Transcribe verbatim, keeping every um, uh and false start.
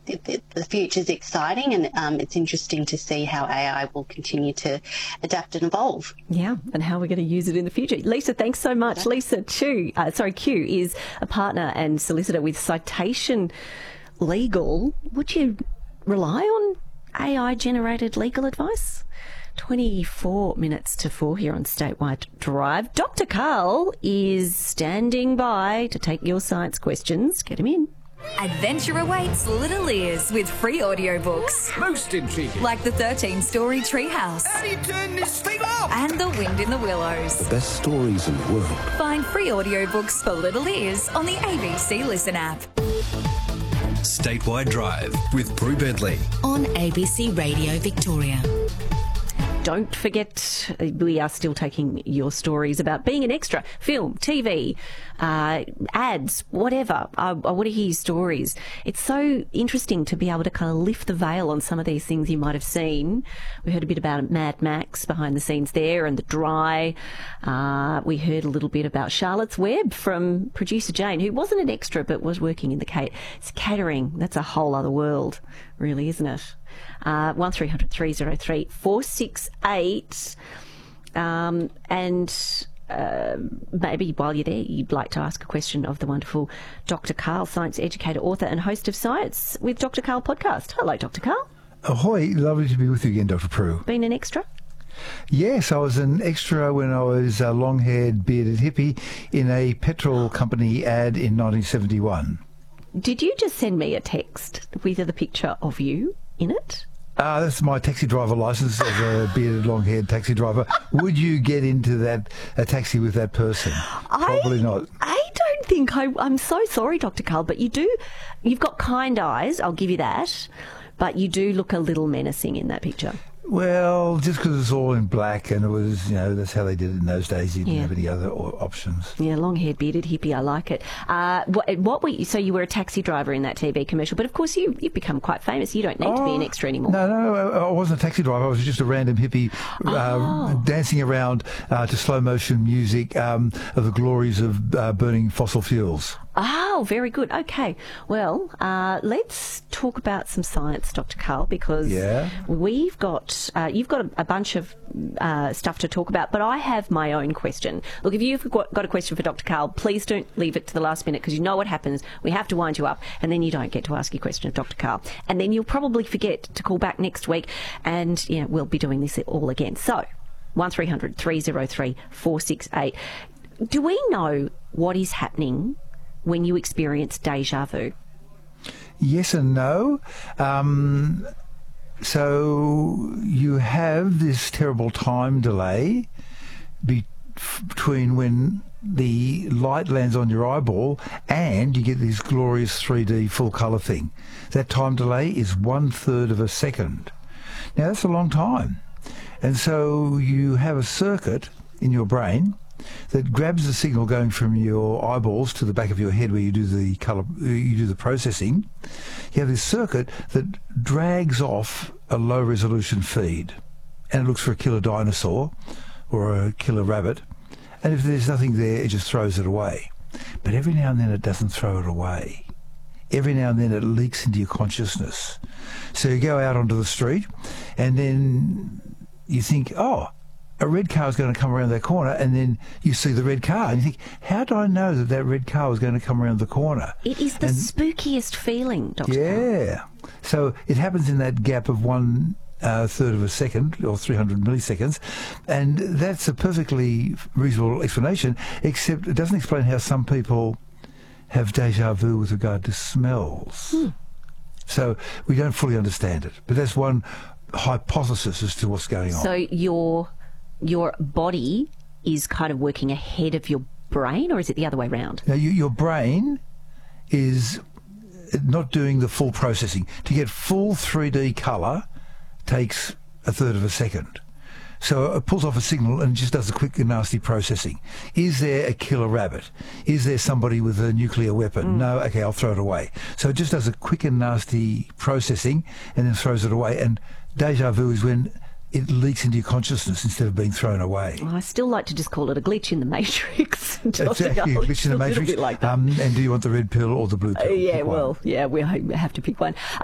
the, the future's exciting, and um, it's interesting to see how A I will continue to adapt and evolve. Yeah, and how we're going to use it in the future. Lisa, thanks so much. Okay. Lisa Chu, uh, sorry, Q is a partner and solicitor with Citation Legal. Would you rely on A I-generated legal advice? twenty-four minutes to four here on Statewide Drive. Doctor Karl is standing by to take your science questions. Get him in. Adventure awaits little ears with free audiobooks. Most intriguing. Like the thirteen-story Treehouse. How do you turn this thing off? And The Wind in the Willows. The best stories in the world. Find free audiobooks for little ears on the A B C Listen app. Statewide Drive with Brew Bentley on A B C Radio Victoria. Don't forget, we are still taking your stories about being an extra, film, T V, uh, ads, whatever. I, I want to hear your stories. It's so interesting to be able to kind of lift the veil on some of these things you might have seen. We heard a bit about Mad Max behind the scenes there and The Dry. Uh, we heard a little bit about Charlotte's Web from producer Jane, who wasn't an extra but was working in the cat- it's catering. That's a whole other world, really, isn't it? Uh, one three hundred three oh three four six eight um, and uh, maybe while you're there you'd like to ask a question of the wonderful Doctor Karl, science educator, author and host of Science with Doctor Karl podcast. Hello, Doctor Karl. Ahoy, lovely to be with you again, Doctor Prue. Been an extra? Yes, I was an extra when I was a long-haired, bearded hippie in a petrol company ad in nineteen seventy-one. Did you just send me a text with the picture of you in it? Uh, that's my taxi driver licence as a bearded, long-haired taxi driver. Would you get into that a taxi with that person? I, Probably not. I don't think I... I'm so sorry, Doctor Karl, but you do... You've got kind eyes, I'll give you that, but you do look a little menacing in that picture. Well, just because it's all in black and it was, you know, that's how they did it in those days. You didn't Yeah. have any other o- options. Yeah, long-haired, bearded hippie, I like it. Uh, what, what were you, so you were a taxi driver in that T V commercial, but of course you, you've become quite famous. You don't need to be an extra anymore. No, no, I I wasn't a taxi driver. I was just a random hippie uh, Oh. dancing around uh, to slow-motion music um, of the glories of uh, burning fossil fuels. Oh, very good. Okay. Well, uh, let's talk about some science, Doctor Karl, because Yeah. we've got, uh, you've got a, a bunch of uh, stuff to talk about, but I have my own question. Look, if you've got, got a question for Doctor Karl, please don't leave it to the last minute, because you know what happens. We have to wind you up, and then you don't get to ask your question of Doctor Karl. And then you'll probably forget to call back next week, and yeah, we'll be doing this all again. So, one three hundred three oh three four six eight. Do we know what is happening when you experience deja vu? Yes and no. Um, so you have this terrible time delay be- between when the light lands on your eyeball and you get this glorious three D full colour thing. That time delay is one third of a second. Now that's a long time. And so you have a circuit in your brain that grabs the signal going from your eyeballs to the back of your head where you do the color, you do the processing. You have this circuit that drags off a low resolution feed, and it looks for a killer dinosaur or a killer rabbit. And if there's nothing there, it just throws it away. But every now and then it doesn't throw it away. Every now and then it leaks into your consciousness. So you go out onto the street, and then you think, oh, a red car is going to come around that corner, and then you see the red car, and you think, how do I know that that red car was going to come around the corner? It is the And- spookiest feeling, Doctor Karl. Yeah. So it happens in that gap of one uh, third of a second, or three hundred milliseconds, and that's a perfectly reasonable explanation, except it doesn't explain how some people have deja vu with regard to smells. Hmm. So we don't fully understand it, but that's one hypothesis as to what's going on. So your your body is kind of working ahead of your brain, or is it the other way around? Now, you, your brain is not doing the full processing. To get full three D colour takes a third of a second. So it pulls off a signal and just does a quick and nasty processing. Is there a killer rabbit? Is there somebody with a nuclear weapon? Mm. No, okay, I'll throw it away. So it just does a quick and nasty processing and then throws it away. And deja vu is when it leaks into your consciousness instead of being thrown away. Well, I still like to just call it a glitch in the matrix. Doctor Exactly, Karl. a glitch in It's the a little matrix. bit like that. Um, and do you want the red pill or the blue pill? Uh, yeah, Pick one. well, yeah, we have to pick one.